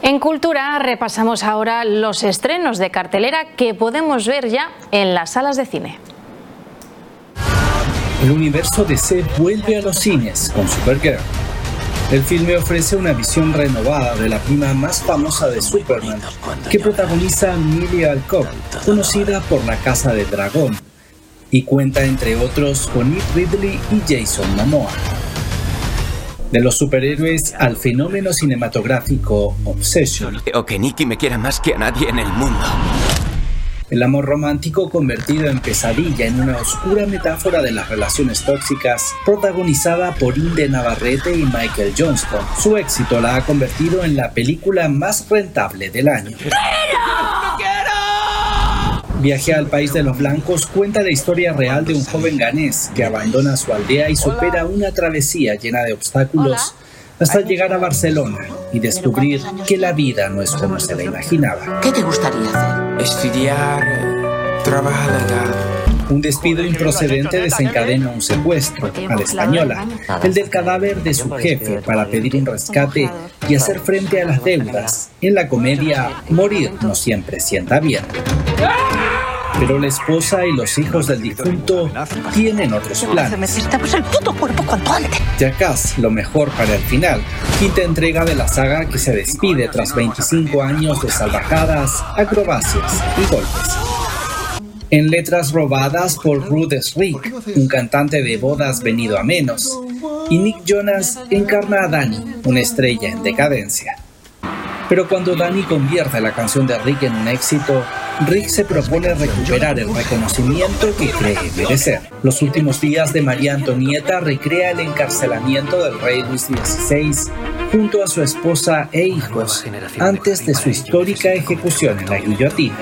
En Cultura repasamos ahora los estrenos de cartelera que podemos ver ya en las salas de cine. El universo DC vuelve a los cines con Supergirl. El filme ofrece una visión renovada de la prima más famosa de Superman, que protagoniza Amelia Alcock, conocida por La Casa del Dragón, y cuenta entre otros con Nick Ridley y Jason Momoa. De los superhéroes al fenómeno cinematográfico Obsession. O que Nikki me quiera más que a nadie en el mundo. El amor romántico convertido en pesadilla en una oscura metáfora de las relaciones tóxicas, protagonizada por Inde Navarrete y Michael Johnston. Su éxito la ha convertido en la película más rentable del año. Viaje al país de los blancos cuenta la historia real de un joven ganés que abandona su aldea y supera una travesía llena de obstáculos hasta llegar a Barcelona y descubrir que la vida no es como se la imaginaba. ¿Qué te gustaría hacer? Estudiar, trabajar legal. Un despido improcedente desencadena un secuestro, a la española, el del cadáver de su jefe para pedir un rescate y hacer frente a las deudas. En la comedia, morir no siempre sienta bien. Pero la esposa y los hijos del difunto tienen otros planes. Necesitamos el puto cuerpo cuanto antes. Jackass, lo mejor para el final. Quinta entrega de la saga que se despide tras 25 años de salvajadas, acrobacias y golpes. En letras robadas por Rudess Rick, un cantante de bodas venido a menos, y Nick Jonas encarna a Danny, una estrella en decadencia. Pero cuando Danny convierte la canción de Rick en un éxito, Rick se propone recuperar el reconocimiento que cree merecer. Los últimos días de María Antonieta recrea el encarcelamiento del rey Luis XVI junto a su esposa e hijos antes de su histórica ejecución en la guillotina.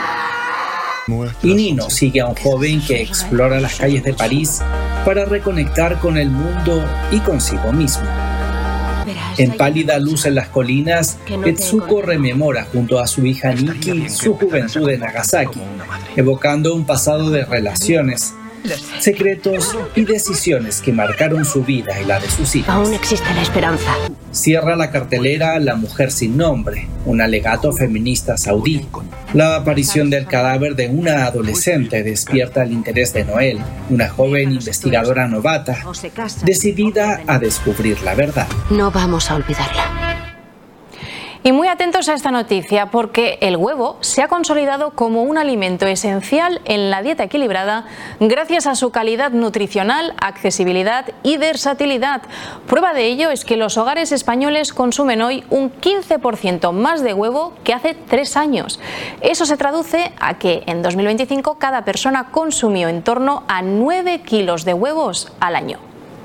Y Nino sigue a un joven que explora las calles de París para reconectar con el mundo y consigo mismo. En Pálida luz en las colinas, Tetsuko rememora junto a su hija Nikki su juventud en Nagasaki, evocando un pasado de relaciones, secretos y decisiones que marcaron su vida y la de sus hijos. Aún existe la esperanza. Cierra la cartelera La mujer sin nombre, un alegato feminista saudí. La aparición del cadáver de una adolescente despierta el interés de Noel, una joven investigadora novata, decidida a descubrir la verdad. No vamos a olvidarla. Y muy atentos a esta noticia porque el huevo se ha consolidado como un alimento esencial en la dieta equilibrada gracias a su calidad nutricional, accesibilidad y versatilidad. Prueba de ello es que los hogares españoles consumen hoy un 15% más de huevo que hace 3 años. Eso se traduce a que en 2025 cada persona consumió en torno a 9 kilos de huevos al año.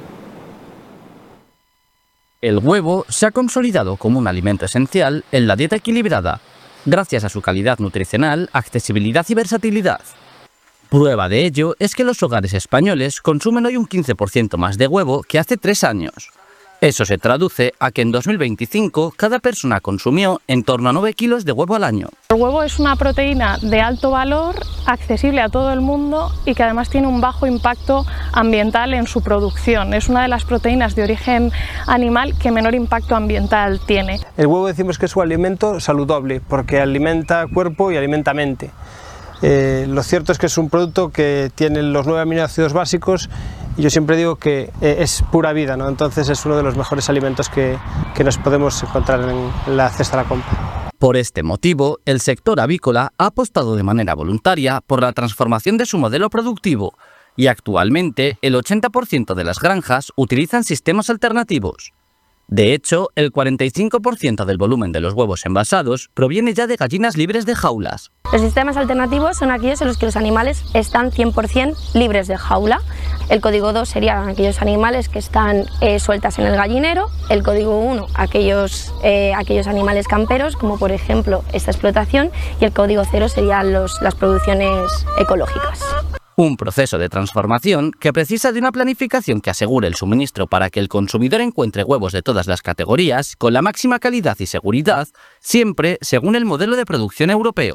El huevo se ha consolidado como un alimento esencial en la dieta equilibrada, gracias a su calidad nutricional, accesibilidad y versatilidad. Prueba de ello es que los hogares españoles consumen hoy un 15% más de huevo que hace 3 años. Eso se traduce a que en 2025 cada persona consumió en torno a 9 kilos de huevo al año. El huevo es una proteína de alto valor, accesible a todo el mundo y que además tiene un bajo impacto ambiental en su producción. Es una de las proteínas de origen animal que menor impacto ambiental tiene. El huevo decimos que es un alimento saludable porque alimenta cuerpo y alimenta mente. Lo cierto es que es un producto que tiene los 9 aminoácidos básicos y yo siempre digo que es pura vida, ¿no? Entonces es uno de los mejores alimentos que nos podemos encontrar en la cesta de la compra. Por este motivo, el sector avícola ha apostado de manera voluntaria por la transformación de su modelo productivo y actualmente el 80% de las granjas utilizan sistemas alternativos. De hecho, el 45% del volumen de los huevos envasados proviene ya de gallinas libres de jaulas. Los sistemas alternativos son aquellos en los que los animales están 100% libres de jaula. El código 2 serían aquellos animales que están sueltas en el gallinero. El código 1, aquellos animales camperos, como por ejemplo esta explotación. Y el código 0 serían las producciones ecológicas. Un proceso de transformación que precisa de una planificación que asegure el suministro para que el consumidor encuentre huevos de todas las categorías con la máxima calidad y seguridad, siempre según el modelo de producción europeo.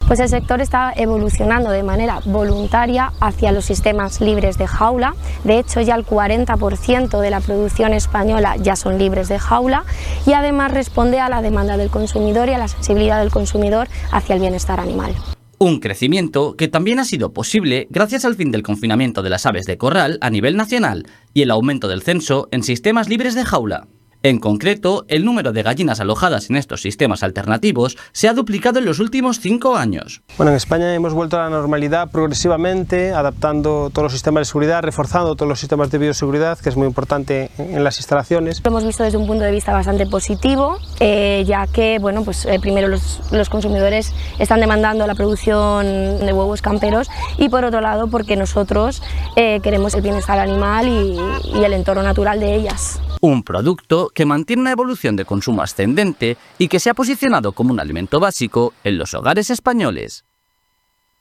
Pues el sector está evolucionando de manera voluntaria hacia los sistemas libres de jaula. De hecho, ya el 40% de la producción española ya son libres de jaula y además responde a la demanda del consumidor y a la sensibilidad del consumidor hacia el bienestar animal. Un crecimiento que también ha sido posible gracias al fin del confinamiento de las aves de corral a nivel nacional y el aumento del censo en sistemas libres de jaula. En concreto, el número de gallinas alojadas en estos sistemas alternativos se ha duplicado en los últimos 5 años. Bueno, en España hemos vuelto a la normalidad progresivamente, adaptando todos los sistemas de seguridad, reforzando todos los sistemas de bioseguridad, que es muy importante en las instalaciones. Lo hemos visto desde un punto de vista bastante positivo, ya que bueno, pues, primero los consumidores están demandando la producción de huevos camperos y por otro lado porque nosotros queremos el bienestar animal y el entorno natural de ellas. Un producto que mantiene una evolución de consumo ascendente y que se ha posicionado como un alimento básico en los hogares españoles.